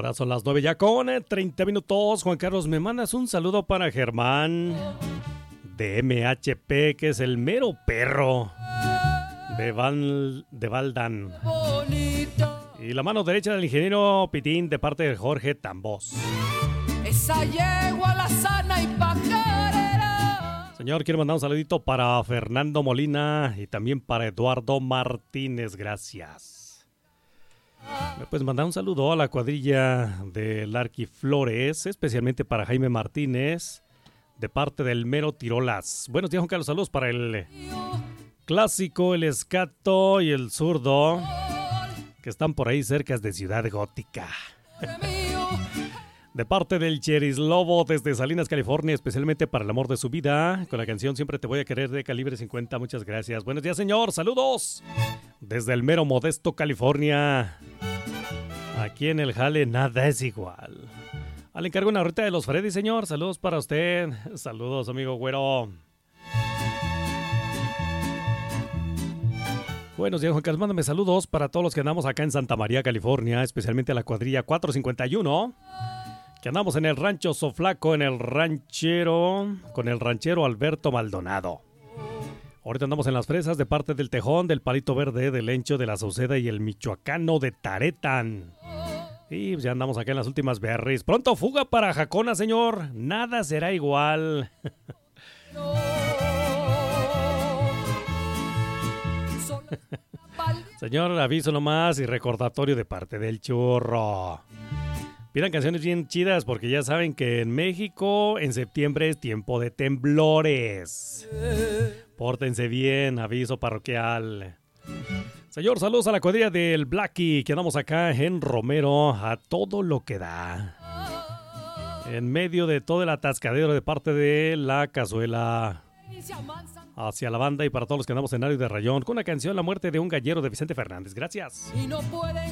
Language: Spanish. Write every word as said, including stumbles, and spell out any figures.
Ahora son las nueve ya con treinta minutos. Juan Carlos, me mandas un saludo para Germán de M H P, que es el mero perro de, Val, de Valdan. Y la mano derecha del ingeniero Pitín de parte de Jorge Tambos. Esa yegua la sana y pacarera. Señor, quiero mandar un saludito para Fernando Molina y también para Eduardo Martínez. Gracias. Me puedes mandar un saludo a la cuadrilla de Larky Flores, especialmente para Jaime Martínez, de parte del mero Tirolas. Buenos días, Juan Carlos. Saludos para el clásico, el escato y el zurdo, que están por ahí cerca de Ciudad Gótica. De parte del Cheris Lobo desde Salinas, California, especialmente para el amor de su vida, con la canción Siempre te voy a querer de Calibre cincuenta. Muchas gracias. Buenos días, señor. Saludos desde el mero Modesto, California. Aquí en el jale nada es igual. Al encargo una horita de los Freddy, señor. Saludos para usted. Saludos, amigo güero. Buenos días, Juan Carlos. Mándame saludos para todos los que andamos acá en Santa María, California, especialmente a la cuadrilla cuatrocientos cincuenta y uno, que andamos en el rancho Soflaco, en el ranchero, con el ranchero Alberto Maldonado. Ahorita andamos en Las Fresas de parte del Tejón, del Palito Verde, del Lencho, de la Sauceda y el Michoacano de Taretan. Y ya andamos acá en las últimas berries. Pronto fuga para Jacona, señor. Nada será igual. Señor, aviso nomás y recordatorio de parte del Churro. Pidan canciones bien chidas porque ya saben que en México en septiembre es tiempo de temblores. Pórtense bien, aviso parroquial. Señor, saludos a la cuadrilla del Blacky, que andamos acá en Romero a todo lo que da. En medio de todo el atascadero de parte de la cazuela. Hacia la banda y para todos los que andamos en área de rayón con la canción La muerte de un gallero de Vicente Fernández. Gracias. Y no puede